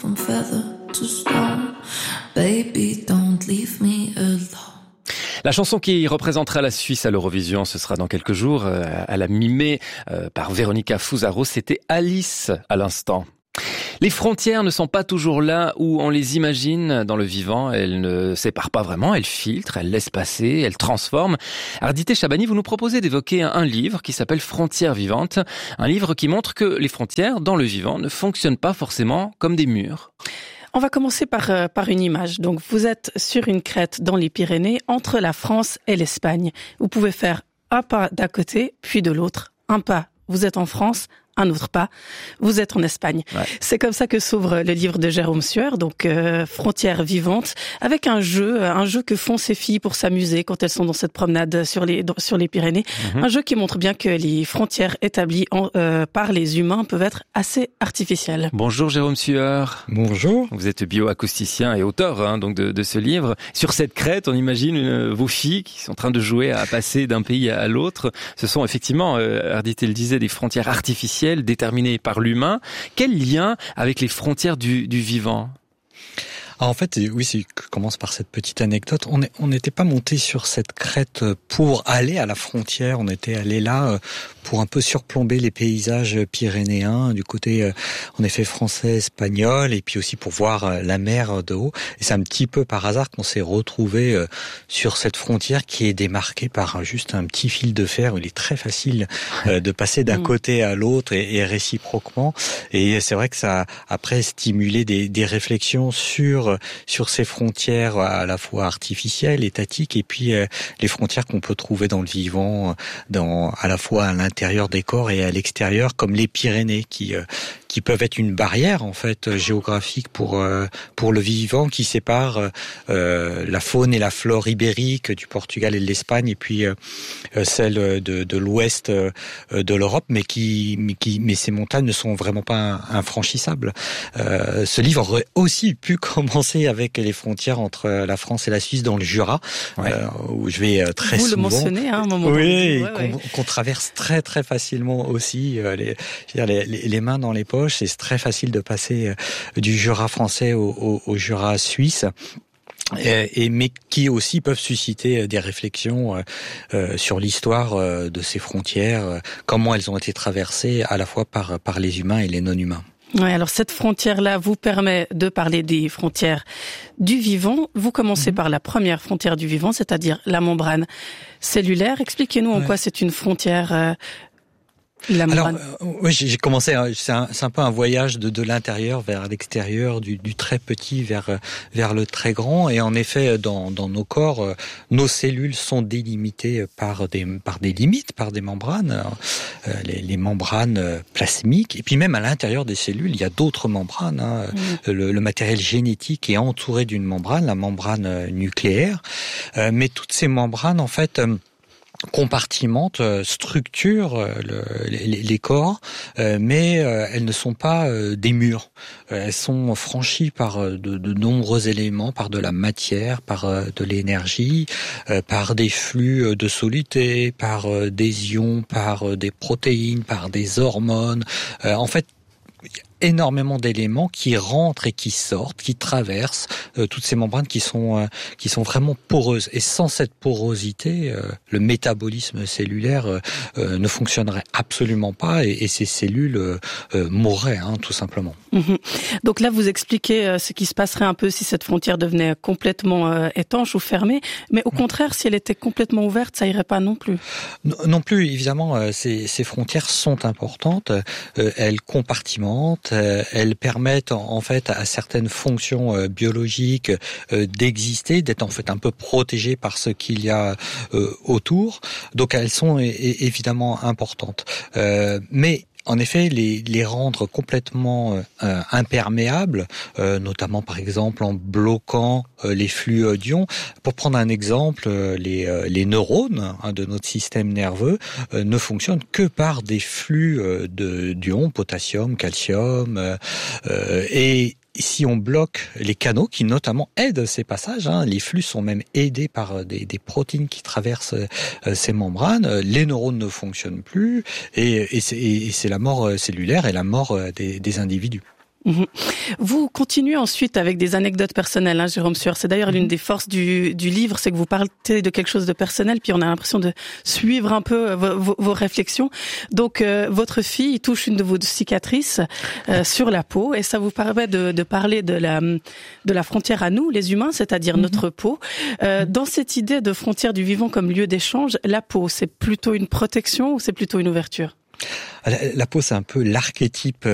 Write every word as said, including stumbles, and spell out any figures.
from feather to stone. Baby, don't leave me alone. La chanson qui représentera la Suisse à l'Eurovision, ce sera dans quelques jours, à la mi-mai, par Véronica Fusaro. C'était Alice à l'instant. Les frontières ne sont pas toujours là où on les imagine dans le vivant. Elles ne séparent pas vraiment, elles filtrent, elles laissent passer, elles transforment. Ardité Chabani, vous nous proposez d'évoquer un livre qui s'appelle Frontières vivantes. Un livre qui montre que les frontières dans le vivant ne fonctionnent pas forcément comme des murs. On va commencer par, euh, par une image. Donc, vous êtes sur une crête dans les Pyrénées, entre la France et l'Espagne. Vous pouvez faire un pas d'un côté, puis de l'autre. Un pas, vous êtes en France, un autre pas, vous êtes en Espagne. Ouais. C'est comme ça que s'ouvre le livre de Jérôme Sueur, donc euh, Frontières vivantes, avec un jeu, un jeu que font ces filles pour s'amuser quand elles sont dans cette promenade sur les sur les Pyrénées. Mm-hmm. Un jeu qui montre bien que les frontières établies en, euh, par les humains peuvent être assez artificielles. Bonjour Jérôme Sueur. Bonjour. Vous êtes bioacousticien et auteur hein, donc de, de ce livre. Sur cette crête, on imagine une, vos filles qui sont en train de jouer à passer d'un pays à l'autre. Ce sont effectivement, euh, Ardité le disait, des frontières artificielles déterminées par l'humain. Quel lien avec les frontières du, du vivant ? Ah, en fait, oui, c'est, je commence par cette petite anecdote. On est, on n'était pas monté sur cette crête pour aller à la frontière. On était allé là pour un peu surplomber les paysages pyrénéens du côté, en effet, français, espagnol, et puis aussi pour voir la mer de haut. Et c'est un petit peu par hasard qu'on s'est retrouvé sur cette frontière qui est démarquée par juste un petit fil de fer. Il est très facile de passer d'un côté à l'autre et, et réciproquement. Et c'est vrai que ça a après stimulé des, des réflexions sur sur ces frontières à la fois artificielles, étatiques, et puis euh, les frontières qu'on peut trouver dans le vivant, dans à la fois à l'intérieur des corps et à l'extérieur, comme les Pyrénées, qui euh, qui peuvent être une barrière en fait géographique pour euh, pour le vivant, qui sépare euh, la faune et la flore ibérique du Portugal et de l'Espagne, et puis euh, celle de de l'ouest euh, de l'Europe, mais qui mais qui mais ces montagnes ne sont vraiment pas infranchissables. Euh, ce livre aurait aussi pu commencer avec les frontières entre la France et la Suisse dans le Jura, ouais. euh, où je vais très Vous souvent. Vous le mentionnez, hein, à un moment oui, donné. et ouais, qu'on, ouais. qu'on traverse très très facilement aussi, euh, les, je veux dire, les, les mains dans les poches. C'est très facile de passer euh, du Jura français au, au, au Jura suisse. Et, et mais qui aussi peuvent susciter des réflexions euh, euh, sur l'histoire euh, de ces frontières, euh, comment elles ont été traversées à la fois par par les humains et les non-humains. Ouais, alors cette frontière-là vous permet de parler des frontières du vivant. Vous commencez mmh. par la première frontière du vivant, c'est-à-dire la membrane cellulaire. Expliquez-nous en ouais. quoi c'est une frontière. Euh, La Alors, euh, oui, j'ai commencé. Hein, c'est, un, c'est un peu un voyage de, de l'intérieur vers l'extérieur, du, du très petit vers vers le très grand. Et en effet, dans, dans nos corps, euh, nos cellules sont délimitées par des par des limites, par des membranes, euh, les, les membranes plasmiques. Et puis même à l'intérieur des cellules, il y a d'autres membranes. Hein. Mmh. Le, le matériel génétique est entouré d'une membrane, la membrane nucléaire. Euh, mais toutes ces membranes, en fait. Euh, compartimentent, structurent le, les, les corps, euh, mais euh, elles ne sont pas euh, des murs. Euh, elles sont franchies par de, de nombreux éléments, par de la matière, par euh, de l'énergie, euh, par des flux de soluté, par euh, des ions, par euh, des protéines, par des hormones. Euh, en fait, énormément d'éléments qui rentrent et qui sortent, qui traversent euh, toutes ces membranes qui sont euh, qui sont vraiment poreuses. Et sans cette porosité, euh, le métabolisme cellulaire euh, euh, ne fonctionnerait absolument pas et, et ces cellules euh, euh, mourraient, hein, tout simplement. Mmh. Donc là, vous expliquez euh, ce qui se passerait un peu si cette frontière devenait complètement euh, étanche ou fermée, mais au contraire, si elle était complètement ouverte, ça irait pas non plus. Non, non plus, évidemment, euh, ces, ces frontières sont importantes. Euh, elles compartimentent. Elles permettent en fait à certaines fonctions biologiques d'exister, d'être en fait un peu protégées par ce qu'il y a autour. Donc elles sont évidemment importantes. Mais en effet, les, les rendre complètement euh, imperméables, euh, notamment par exemple en bloquant euh, les flux euh, d'ions. Pour prendre un exemple, euh, les, euh, les neurones hein, de notre système nerveux euh, ne fonctionnent que par des flux euh, de, d'ions, potassium, calcium, euh, euh, et si on bloque les canaux qui notamment aident ces passages, hein, les flux sont même aidés par des, des protéines qui traversent euh, ces membranes, les neurones ne fonctionnent plus et, et, c'est, et c'est la mort cellulaire et la mort des, des individus. Mmh. Vous continuez ensuite avec des anecdotes personnelles, hein, Jérôme Sueur. C'est d'ailleurs mmh. l'une des forces du, du livre, c'est que vous parlez de quelque chose de personnel, puis on a l'impression de suivre un peu vos, vos, vos réflexions. Donc, euh, votre fille touche une de vos cicatrices euh, sur la peau, et ça vous permet de, de parler de la, de la frontière à nous, les humains, c'est-à-dire mmh. notre peau. Euh, dans cette idée de frontière du vivant comme lieu d'échange, la peau, c'est plutôt une protection ou c'est plutôt une ouverture ? La, la peau, c'est un peu l'archétype